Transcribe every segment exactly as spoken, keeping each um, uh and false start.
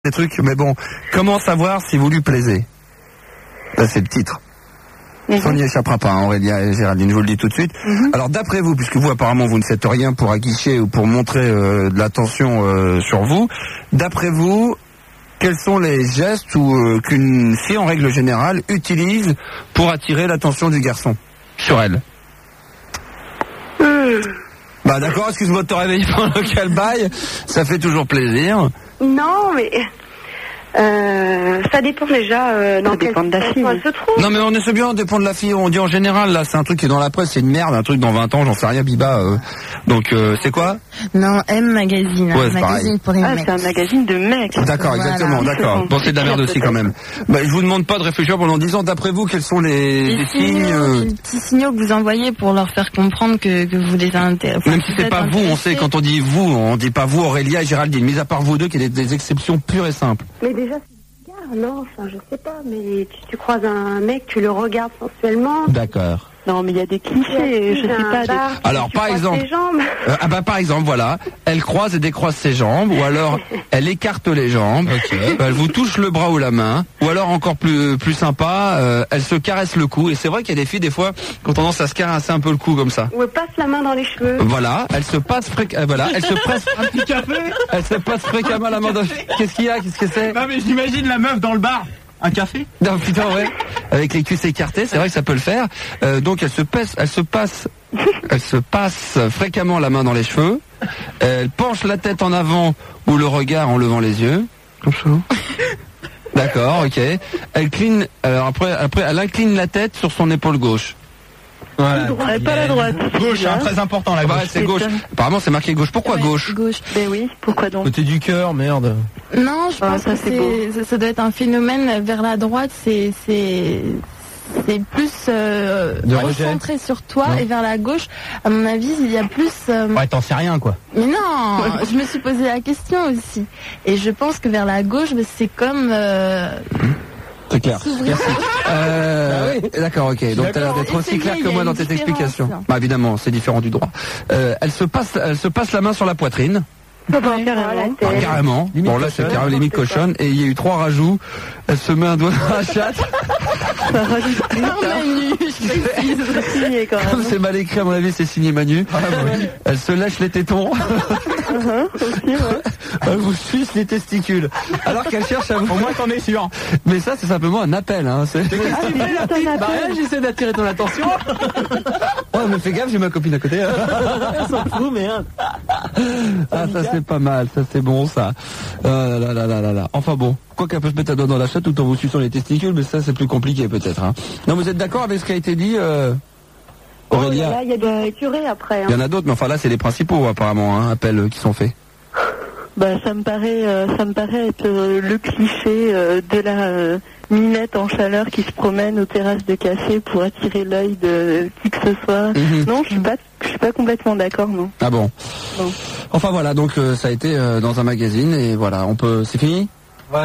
des trucs, mais bon, comment savoir si vous lui plaisez? Là, c'est le titre. Mm-hmm. On n'y échappera pas, hein, Aurélia et Géraldine, je vous le dis tout de suite. Mm-hmm. Alors, d'après vous, puisque vous, apparemment, vous ne faites rien pour aguicher ou pour montrer euh, de l'attention euh, sur vous, d'après vous, quels sont les gestes ou euh, qu'une fille, en règle générale, utilise pour attirer l'attention du garçon sur elle? mm. Bah d'accord, excuse-moi de te réveiller pendant qu'elle baille, ça fait toujours plaisir. Non, mais euh, ça dépend déjà euh, dans quelle situation elle se trouve. Non mais on est bien, dépend de la fille. On dit en général, là c'est un truc qui est dans la presse, c'est une merde, un truc dans vingt ans, j'en sais rien, Biba. Euh. Donc euh, c'est quoi? Non, M Magazine, ouais, un magazine pour les ah, mecs. C'est un magazine de mecs. D'accord, voilà. Exactement, d'accord. Bon, c'est de la merde aussi quand même. Bah, je vous demande pas de réfléchir pendant dix ans. D'après vous, quels sont les, les, les signes, signes euh... les petits signaux que vous envoyez pour leur faire comprendre que, que vous les intéressez. Même si c'est pas vous, on sait quand on dit vous, on dit pas vous, Aurélia et Géraldine. Mis à part vous deux, qu'il y a des, des exceptions pures et simples. Mais déjà, c'est bizarre, non, enfin, je sais pas, mais tu, tu croises un mec, tu le regardes sensuellement. D'accord. Non, mais il y a des clichés, je sais pas. Des... Alors, par exemple, euh, ah bah par exemple, voilà, elle croise et décroise ses jambes, ou alors elle écarte les jambes, okay. Elle vous touche le bras ou la main, ou alors encore plus plus sympa, euh, elle se caresse le cou. Et c'est vrai qu'il y a des filles des fois qui ont tendance à se caresser un peu le cou comme ça. Ou elle passe la main dans les cheveux. Voilà, elle se passe fré... euh, voilà, elle se presse. Un petit café. Elle se passe fréquemment la main dans. Qu'est-ce qu'il y a? Qu'est-ce que c'est? Non mais j'imagine la meuf dans le bar. Un café? Non, putain, ouais. Avec les cuisses écartées, c'est vrai que ça peut le faire. Euh, donc elle se passe, elle se passe, elle se passe fréquemment la main dans les cheveux. Elle penche la tête en avant ou le regard en levant les yeux. Comme ça. D'accord, ok. Elle cligne. Alors après, après, elle incline la tête sur son épaule gauche. Voilà. Ouais, pas la droite. Gauche, hein, très important la gauche. Bah, c'est gauche. Apparemment, c'est marqué gauche. Pourquoi ouais, gauche? Gauche. Ben oui, pourquoi donc? Côté du cœur, merde. Non, je ah, pense ça, que c'est, ça, ça doit être un phénomène vers la droite. C'est, c'est, c'est plus euh, concentré sur toi, non. Et vers la gauche, à mon avis, il y a plus. Euh... Ouais, t'en sais rien, quoi. Mais non, je me suis posé la question aussi, et je pense que vers la gauche, c'est comme. Euh... C'est clair. Merci. Euh, bah oui. D'accord, ok. Donc t'as l'air d'être aussi clair que moi dans tes explications. Bah évidemment, c'est différent du droit. Euh, elle se passe, elle se passe la main sur la poitrine. Ah bah, carrément. Ah, carrément. Bon là c'est carrément limite cochonne. Et il y a eu trois rajouts. Elle se met un doigt dans la chatte. Ça rajoute plus. Manu, je précise. Comme c'est mal écrit à mon avis, c'est signé Manu. Ah, bah oui. Elle se lèche les tétons. Uh-huh, aussi, ouais. Elle vous suce les testicules. Alors qu'elle cherche à vous. Au moins t'en es sûr. Mais ça c'est simplement un appel. Hein. C'est... Ah, c'est bah là j'essaie d'attirer ton attention. Ouais mais fais gaffe, j'ai ma copine à côté. Elle s'en fout mais. Hein. Ah ça c'est pas mal, ça c'est bon ça. Euh, là, là, là, là, là. Enfin bon, quoi qu'elle peut se mettre un doigt dans la chatte tout en vous suçant les testicules, mais ça c'est plus compliqué peut-être. Hein. Non, vous êtes d'accord avec ce qui a été dit, euh, Aurélia? Oh, là, il y a des curés après. Hein. Il y en a d'autres, mais enfin là c'est les principaux apparemment, hein, appels euh, qui sont faits. Bah ça me paraît, euh, ça me paraît être euh, le cliché euh, de la euh, minette en chaleur qui se promène aux terrasses de café pour attirer l'œil de qui que ce soit. Mm-hmm. Non, je suis pas, je suis pas complètement d'accord, non. Ah bon. Bon. Enfin voilà, donc euh, ça a été euh, dans un magazine et voilà, on peut. C'est fini? Ouais.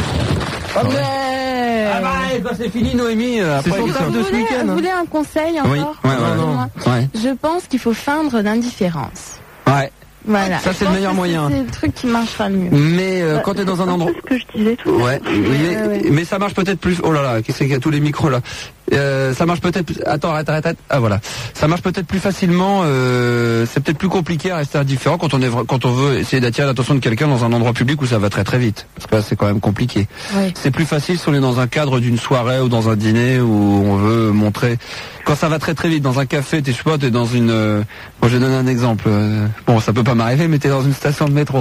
Ok. Ouais. Ah bah, bah c'est fini, Noémie. Euh, après, vous, de voulez, ce vous voulez un conseil encore? Oui. Ouais, ouais, ouais. Je pense qu'il faut feindre l'indifférence. Ouais. Voilà. Ça c'est le meilleur moyen. C'est le truc qui marche pas le mieux. Mais euh, bah, quand t'es dans un endroit. C'est ce que je disais tout. Ouais. Mais, ouais, ouais. mais ça marche peut-être plus. Oh là là, qu'est-ce qu'il y a tous les micros là. Euh, ça marche peut-être. Attends, arrête, arrête, arrête. Ah voilà. Ça marche peut-être plus facilement. Euh, c'est peut-être plus compliqué à rester indifférent quand on est quand on veut essayer d'attirer l'attention de quelqu'un dans un endroit public où ça va très très vite. Parce que là, c'est quand même compliqué. Ouais. C'est plus facile si on est dans un cadre d'une soirée ou dans un dîner où on veut montrer. Quand ça va très très vite dans un café, t'es je sais pas, t'es dans une. Euh... Bon, je vais donner un exemple. Euh... Bon, ça peut pas m'arriver, mais t'es dans une station de métro.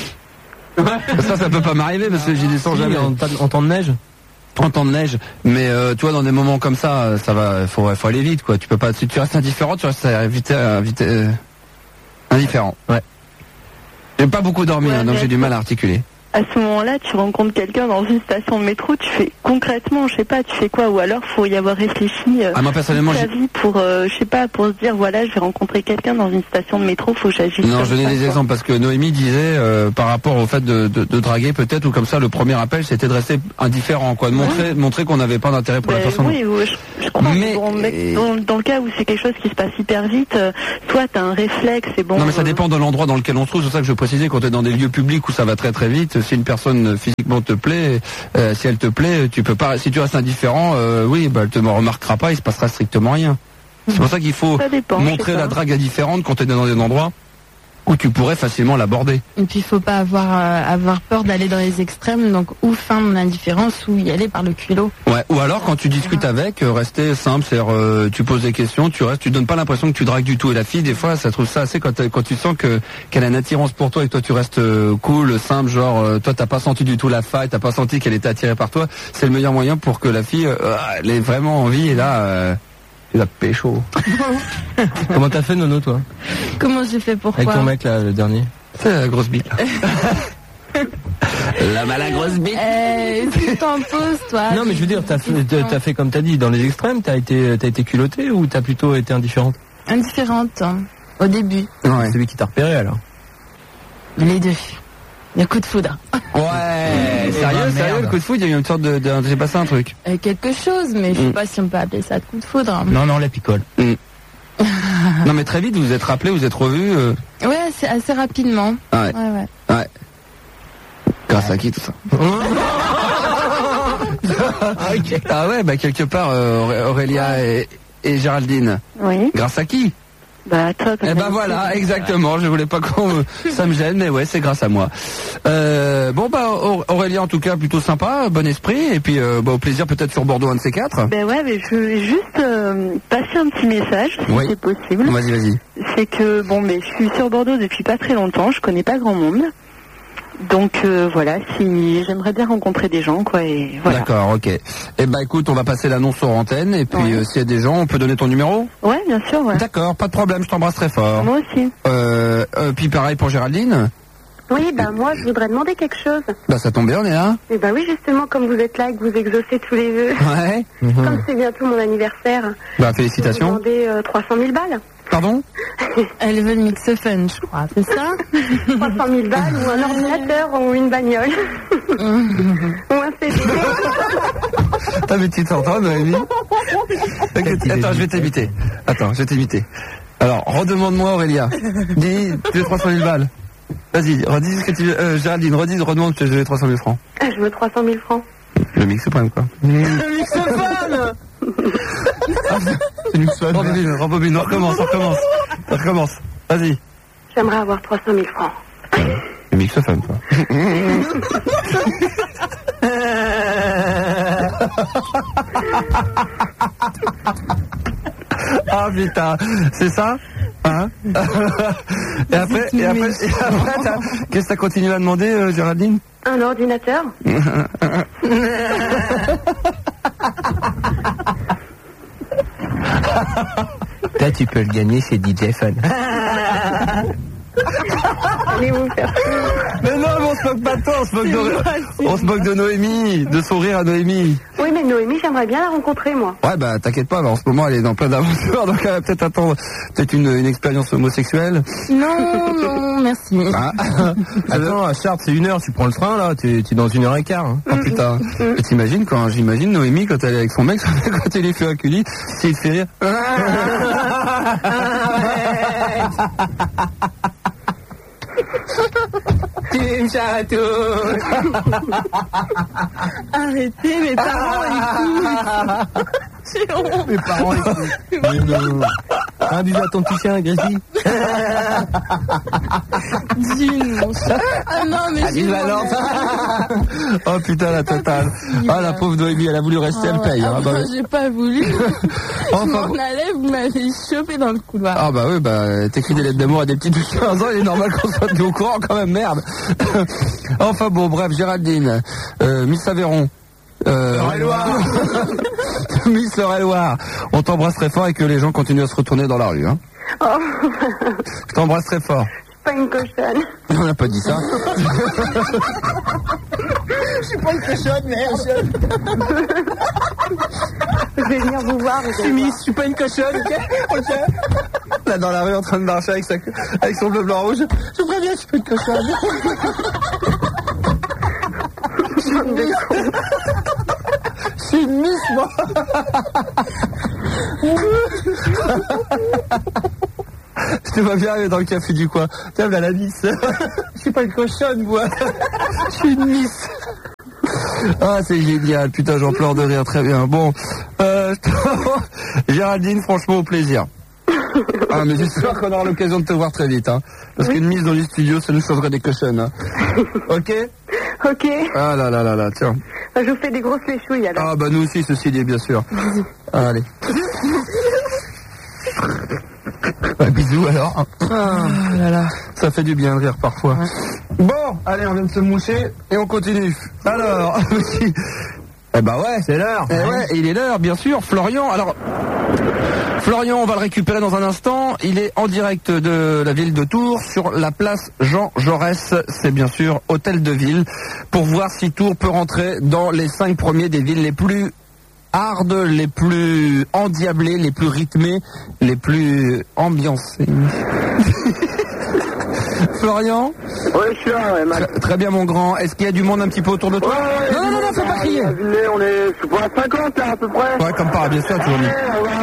ça, ça peut pas m'arriver parce que j'y descends si, jamais. En, en temps de neige. En temps de neige, mais euh, tu vois dans des moments comme ça, ça va, faut, faut aller vite quoi. Tu peux pas, si tu restes indifférent, tu restes vite, vite euh, indifférent. Ouais. J'ai pas beaucoup dormi, ouais, hein, donc j'ai du mal à articuler. À ce moment-là, tu rencontres quelqu'un dans une station de métro, tu fais concrètement, je sais pas, tu fais quoi? Ou alors faut y avoir réfléchi euh, ah, moi, personnellement, toute ta vie pour, euh, je sais pas, pour se dire voilà, je vais rencontrer quelqu'un dans une station de métro, faut que j'agisse. Non, je donnais des quoi. exemples parce que Noémie disait euh, par rapport au fait de, de, de draguer peut-être ou comme ça, le premier appel c'était de rester indifférent, quoi, de montrer, mmh. montrer qu'on n'avait pas d'intérêt pour ben, la personne. Oui, oui, je, je crois. Mais que dans, dans, dans le cas où c'est quelque chose qui se passe hyper vite, euh, toi t'as un réflexe, c'est bon. Non, mais ça euh... dépend de l'endroit dans lequel on se trouve. C'est ça que je précisais quand t'es dans des lieux publics où ça va très très vite. si une personne physiquement te plaît, euh, si elle te plaît, tu peux pas. Si tu restes indifférent, euh, oui, bah, elle te remarquera pas, il se passera strictement rien. C'est pour ça qu'il faut Ça dépend, montrer je sais la pas. drague indifférente quand tu es dans des endroits où tu pourrais facilement l'aborder. Et puis il faut pas avoir euh, avoir peur d'aller dans les extrêmes, donc ou feindre l'indifférence ou y aller par le culot. Ouais. Ou alors quand tu discutes avec, euh, rester simple, c'est-à-dire euh, tu poses des questions, tu restes, tu donnes pas l'impression que tu dragues du tout. Et la fille, des fois, ça trouve ça assez quand, t'as- quand tu sens que qu'elle a une attirance pour toi et que toi tu restes euh, cool, simple, genre euh, toi t'as pas senti du tout la faille, t'as pas senti qu'elle était attirée par toi. C'est le meilleur moyen pour que la fille, euh, elle ait vraiment envie et là, euh, tu la pécho. Comment t'as fait, Nono, toi? Comment j'ai fait pourquoi Avec ton mec, là, le dernier? C'est la grosse bite. L'homme à la grosse bite. Euh, tu t'en poses, toi. Non, mais je veux dire, t'as fait, t'as fait comme t'as dit, dans les extrêmes, t'as été, t'as été culotté ou t'as plutôt été indifférente? Indifférente, hein, au début. Ouais. C'est lui qui t'a repéré, alors. Les deux. Le coup de foudre. Ouais. Sérieux, bah, sérieux, merde. le coup de foudre, il y a eu une sorte de, de j'ai passé un truc. Euh, quelque chose, mais je sais Mm. pas si on peut appeler ça de coup de foudre. Non, non, la picole. Non mais très vite, vous vous êtes rappelé, vous êtes revus. Euh... Ouais, c'est assez rapidement. Ah ouais. Ouais, ouais. Ouais. Grâce à qui tout ça? Ah ouais, bah quelque part, euh, Auré- Aurélia et, et Géraldine. Oui. Grâce à qui? Bah, toi, t'as Eh ben voilà, exactement. Je voulais pas qu'on, me- ça me gêne, mais ouais, c'est grâce à moi. Euh, bon bah Aur- Aurélia en tout cas plutôt sympa, bon esprit, et puis euh, bah, au plaisir peut-être sur Bordeaux un de ces quatre. Ben ouais, mais je vais juste euh, passer un petit message, si Oui. c'est possible. Vas-y, vas-y. C'est que, bon, mais je suis sur Bordeaux depuis pas très longtemps, je connais pas grand monde. Donc euh, voilà, si j'aimerais bien rencontrer des gens, quoi, et voilà. D'accord, ok. Eh ben écoute, on va passer l'annonce sur antenne, et puis Ouais. euh, s'il y a des gens, on peut donner ton numéro. Ouais, bien sûr, ouais. D'accord, pas de problème, je t'embrasse très fort. Moi aussi. Euh, euh, puis pareil pour Géraldine. Oui, bah moi je voudrais demander quelque chose. Bah ça tombe bien, on est là. Et bah oui, justement, comme vous êtes là et que vous exaucez tous les vœux, Ouais. comme c'est bientôt mon anniversaire, Bah je vais vous félicitations. demander euh, trois cent mille balles. Pardon? Elle veut le mixophone, je crois, c'est ça? trois cent mille balles ou un ordinateur ou une bagnole. Ou un C D. T'as mes petites entends, Noémie? T'inquiète, attends, je vais t'imiter. Attends, je vais t'imiter. Alors, redemande-moi Aurélia. Dis, tu veux trois cent mille balles. Vas-y, redis ce que tu veux. Euh, Géraldine, redis, redemande que je veux trois cent mille francs. Ah, je veux trois cent mille francs. Le mixophone, quoi. Le mixophone! C'est mixophone. Rebobine, rebobine, on recommence, on recommence. On recommence. Vas-y. J'aimerais avoir trois cent mille francs. Le mixophone, quoi. Ah putain, c'est ça? Hein? Et après, et après, et après t'as- qu'est-ce que t'as continué à demander, euh, Géraldine? Un ordinateur. Là, tu peux le gagner chez D J Fun. Allez vous faire. Mais non, mais on se moque pas de toi, on se moque de, on se moque de Noémie, de sourire à Noémie. Oui, mais Noémie, j'aimerais bien la rencontrer, moi. Ouais, bah t'inquiète pas, bah, en ce moment elle est dans plein d'aventures, donc elle va peut-être attendre peut-être une, une expérience homosexuelle. Non, non, merci. Ah, Attends, à Chartres, c'est une heure, tu prends le train, là, t'es t'es dans une heure et quart. Hein. oh putain, et t'imagines quand j'imagine Noémie quand elle est avec son mec, quand il lui fait un culi, s'il te fait rire. Tu me chatouilles. Arrêtez, mes parents écoutent. J'ai honte. Mes parents écoutent. Mais non. Un bisou à ton petit chien, Gracie. D'une, mon chat. Ah non, mais j'ai Oh putain la totale. Ah la pauvre Noémie, elle a voulu rester, elle paye. Hein, bah, moi, j'ai pas voulu. Je enfin, m'en allais, vous m'avez chopé dans le couloir. ah bah oui, bah t'écris des lettres d'amour à des petites de quinze ans, il est normal qu'on soit tenu au courant quand même, merde. Enfin bon, bref, Géraldine, euh, Miss Aveyron. Euh, Miss Laure-et-Loire, on t'embrasse très fort et que les gens continuent à se retourner dans la rue. Hein. Oh, Je t'embrasse très fort. pas une cochonne. On n'a pas dit ça. Je suis pas une cochonne, merde. Je vais venir vous voir. vous Je suis allez Miss, je suis pas une cochonne, ok? Ok. Là dans la rue en train de marcher avec, sa, avec son bleu blanc rouge. Je voudrais bien, je suis pas une cochonne. Je suis une Miss. Je suis une Miss, moi. Je te vois bien aller dans le café du coin. Tiens, là, la Miss. Je suis pas une cochonne, moi. Je suis une miss. Ah, c'est génial. Putain, j'en pleure de rire. Très bien. Bon, euh, Géraldine, franchement, au plaisir. Ah, mais j'espère qu'on aura l'occasion de te voir très vite, hein. Parce oui. qu'une mise dans les studios, ça nous sauverait des cochonnes, hein. Ok? Ok. Ah là là là là, tiens. Je vous fais des grosses léchouilles, alors. Ah, bah nous aussi, ceci dit, bien sûr. Ah, allez. Bah, bisous, alors. Ah là là. Ça fait du bien de rire, parfois. Ouais. Bon, allez, on vient de se moucher, et on continue. Alors, eh bah ouais, c'est l'heure. Eh ouais, et il est l'heure, bien sûr. Florian, alors... Florian, on va le récupérer dans un instant. Il est en direct de la ville de Tours sur la place Jean Jaurès. C'est bien sûr Hôtel de Ville pour voir si Tours peut rentrer dans les cinq premiers des villes les plus hard, les plus endiablées, les plus rythmées, les plus ambiancées. Florian? Oui, je suis là, ouais, Max. Très, très bien, mon grand. Est-ce qu'il y a du monde un petit peu autour de toi? Ouais, ouais, non, non, non, non, faut pas crier. On est, je suis pas à cinquante, là, à peu près. Ouais, comme par bien sûr, toujours mieux.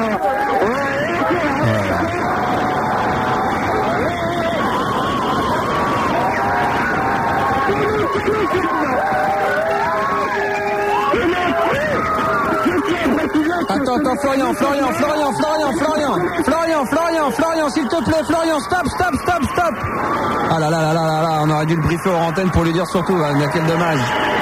Attends, attends, Florian, Florian, Florian, Florian, Florian, Florian, Florian, Florian, s'il te plaît, Florian, stop, stop, stop, stop. Ah là là là là là là, on aurait dû le briefer hors antenne pour lui dire surtout, hein, quel dommage.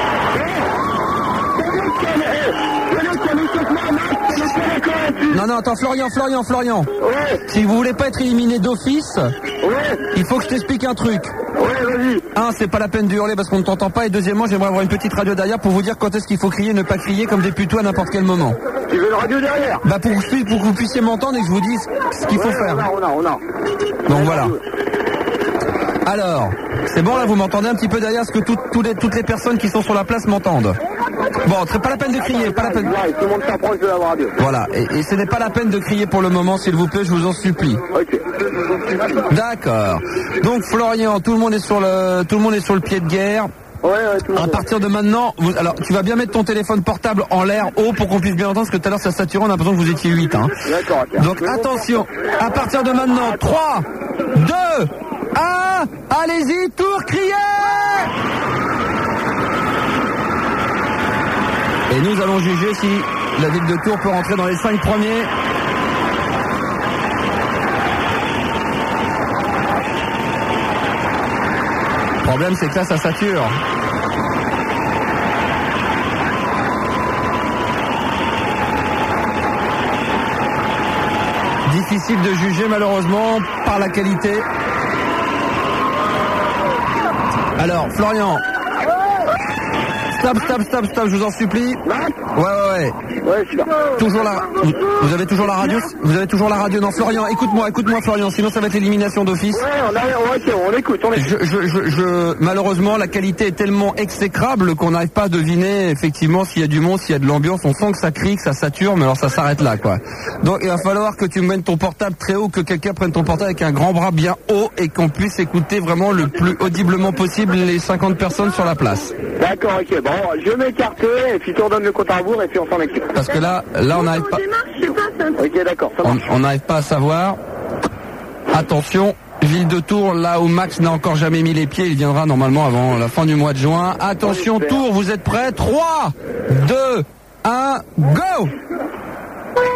Non, non, attends, Florian, Florian, Florian. Ouais. Si vous voulez pas être éliminé d'office, ouais. il faut que je t'explique un truc. Ouais, vas-y. Un, c'est pas la peine de hurler parce qu'on ne t'entend pas. Et deuxièmement, j'aimerais avoir une petite radio derrière pour vous dire quand est-ce qu'il faut crier, ne pas crier comme des putois à n'importe quel moment. Tu veux une radio derrière? Bah pour, pour que vous puissiez m'entendre et que je vous dise ce qu'il faut ouais, faire. On a, on a, on a. Donc voilà. Alors, c'est bon là, vous m'entendez un petit peu derrière, est-ce que tout, tout les, toutes les personnes qui sont sur la place m'entendent? Bon, c'est pas la peine de crier, pas la peine. Tout le monde s'approche de la radio. Voilà, et, et ce n'est pas la peine de crier pour le moment, s'il vous plaît, je vous en supplie. Ok. D'accord. Donc Florian, tout le monde est sur le, tout le monde est sur le pied de guerre. Ouais, ouais, tout le monde. À partir de maintenant, vous, alors tu vas bien mettre ton téléphone portable en l'air haut pour qu'on puisse bien entendre, parce que tout à l'heure ça saturait, on a l'impression que vous étiez huit. Hein. D'accord. Donc attention, à partir de maintenant, trois, deux, un, allez-y, Tours, criez! Et nous allons juger si la ville de Tours peut rentrer dans les cinq premiers. Le problème, c'est que là, ça sature. Difficile de juger, malheureusement, par la qualité. Alors, Florian. Stop, stop, stop, stop, je vous en supplie. Ouais, ouais, ouais. Ouais, je suis là. Toujours la... Vous, vous avez toujours la radio? Vous avez toujours la radio? Non, Florian, écoute-moi, écoute-moi, Florian, sinon ça va être l'élimination d'office. Ouais, on a, ouais, okay, on écoute, on écoute. Je, je, je, je, malheureusement, la qualité est tellement exécrable qu'on n'arrive pas à deviner, effectivement, s'il y a du monde, s'il y a de l'ambiance. On sent que ça crie, que ça sature, mais alors ça s'arrête là, quoi. Donc, il va falloir que tu mènes ton portable très haut, que quelqu'un prenne ton portable avec un grand bras bien haut et qu'on puisse écouter vraiment le plus audiblement possible les cinquante personnes sur la place. D'accord, ok. Bon, je vais m'écarter et puis tu redonnes le compte à rebours et puis on s'en occupe. Parce que là, là on n'arrive pas. Ok, d'accord. On n'arrive pas à savoir. Attention, ville de Tours, là où Max n'a encore jamais mis les pieds, il viendra normalement avant la fin du mois de juin. Attention, Tours, vous êtes prêts? trois, deux, un, go!